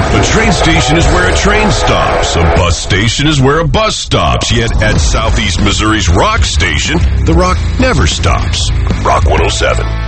A train station is where a train stops. A bus station is where a bus stops. Yet at Southeast Missouri's Rock Station, the rock never stops. Rock 107.